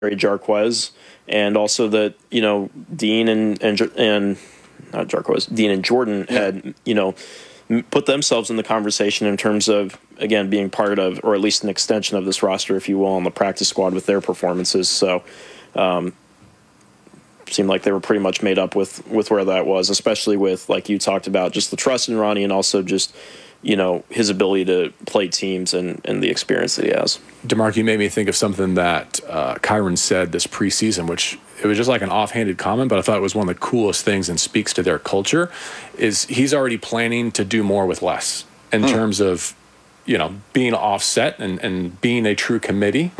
Jarquez, and also that, Dean and not Jarquez, Dean and Jordan had, put themselves in the conversation in terms of, again, being part of, or at least an extension of this roster, if you will, on the practice squad with their performances. So seemed like they were pretty much made up with where that was, especially with, like you talked about, just the trust in Ronnie and also just, his ability to play teams and the experience that he has. DeMarc, you made me think of something that Kyron said this preseason, which it was just like an offhanded comment, but I thought it was one of the coolest things and speaks to their culture, is he's already planning to do more with less in terms of, being offset and being a true committee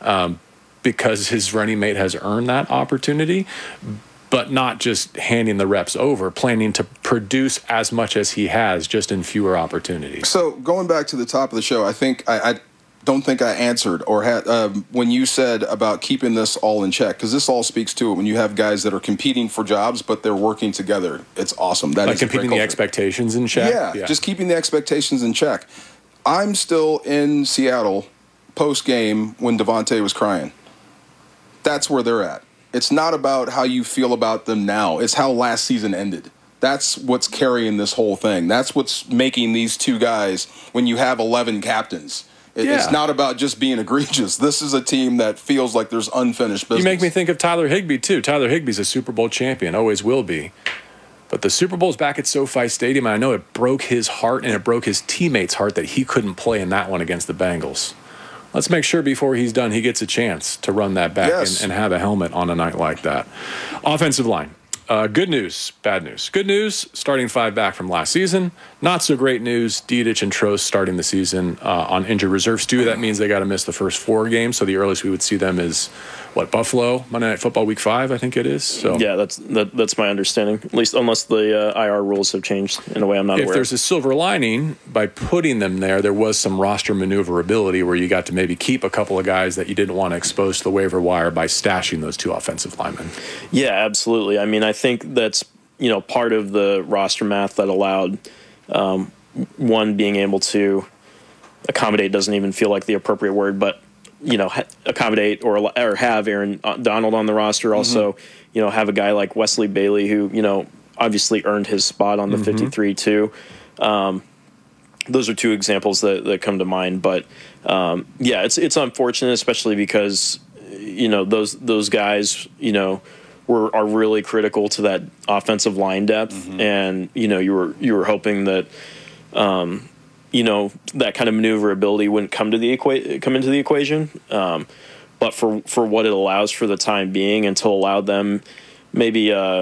because his running mate has earned that opportunity, but not just handing the reps over, planning to produce as much as he has, just in fewer opportunities. So going back to the top of the show, I think I don't think I answered or had when you said about keeping this all in check, because this all speaks to it. When you have guys that are competing for jobs, but they're working together, it's awesome. That is keeping the expectations in check? Yeah, just keeping the expectations in check. I'm still in Seattle post-game when Devontae was crying. That's where they're at. It's not about how you feel about them now. It's how last season ended. That's what's carrying this whole thing. That's what's making these two guys, when you have 11 captains. It's not about just being egregious. This is a team that feels like there's unfinished business. You make me think of Tyler Higbee, too. Tyler Higbee's a Super Bowl champion, always will be. But the Super Bowl's back at SoFi Stadium, and I know it broke his heart and it broke his teammates' heart that he couldn't play in that one against the Bengals. Let's make sure before he's done he gets a chance to run that back and have a helmet on a night like that. Offensive line. Good news, bad news. Good news, starting 5 back from last season. Not so great news, Dedich and Trost starting the season on injured reserve. Stu, that means they got to miss the first 4 games, so the earliest we would see them is, Buffalo, Monday Night Football Week 5, I think it is. So yeah, that's my understanding, at least unless the IR rules have changed in a way I'm not aware. If there's a silver lining, by putting them there was some roster maneuverability where you got to maybe keep a couple of guys that you didn't want to expose to the waiver wire by stashing those 2 offensive linemen. Yeah, absolutely. I mean, I think that's, part of the roster math that allowed one being able to accommodate doesn't even feel like the appropriate word, but accommodate or have Aaron Donald on the roster. Also, have a guy like Wesley Bailey who, obviously earned his spot on the 53 too. Those are 2 examples that come to mind. But it's unfortunate, especially because those guys are really critical to that offensive line depth, and you were hoping that. That kind of maneuverability wouldn't come into the equation. But for what it allows for the time being, and to allow them maybe a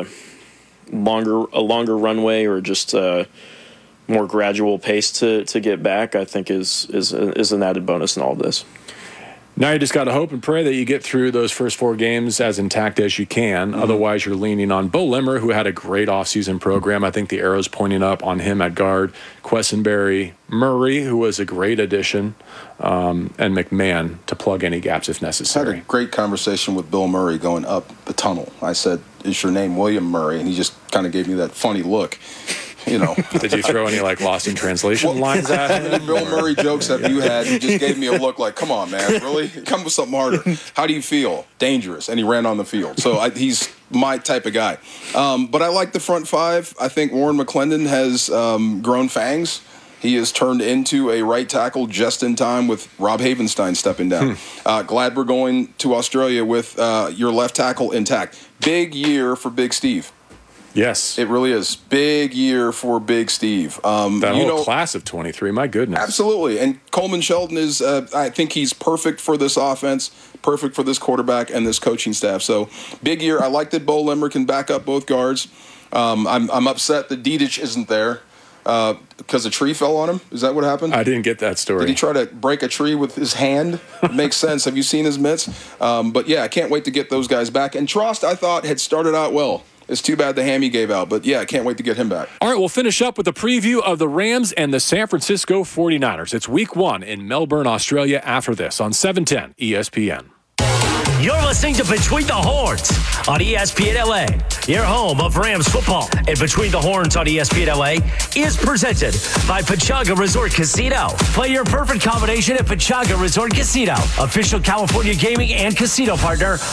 longer runway or just a more gradual pace to get back, I think is an added bonus in all of this. Now you just got to hope and pray that you get through those first 4 games as intact as you can. Otherwise, you're leaning on Bo Limmer, who had a great offseason program. I think the arrow's pointing up on him at guard. Quessenberry, Murray, who was a great addition, and McMahon to plug any gaps if necessary. I had a great conversation with Bill Murray going up the tunnel. I said, "Is your name William Murray?" And he just kind of gave me that funny look. Did you throw any lost in translation lines at him? Any Bill Murray jokes that you had? He just gave me a look like, come on, man, really? Come with something harder. How do you feel? Dangerous. And he ran on the field. So he's my type of guy. But I like the front 5. I think Warren McClendon has grown fangs. He has turned into a right tackle just in time with Rob Havenstein stepping down. Glad we're going to Australia with your left tackle intact. Big year for Big Steve. Yes. It really is. Big year for Big Steve. That whole class of 23, my goodness. Absolutely. And Coleman Shelton is, I think he's perfect for this offense, perfect for this quarterback and this coaching staff. So, big year. I like that Bo Limmer can back up both guards. I'm upset that Dedich isn't there because a tree fell on him. Is that what happened? I didn't get that story. Did he try to break a tree with his hand? It makes sense. Have you seen his mitts? But, yeah, I can't wait to get those guys back. And Trost, I thought, had started out well. It's too bad the hammy gave out, but yeah, I can't wait to get him back. All right, we'll finish up with a preview of the Rams and the San Francisco 49ers. It's week 1 in Melbourne, Australia after this on 710 ESPN. You're listening to Between the Horns on ESPN LA. Your home of Rams football. And Between the Horns on ESPN LA is presented by Pechanga Resort Casino. Play your perfect combination at Pechanga Resort Casino. Official California gaming and casino partner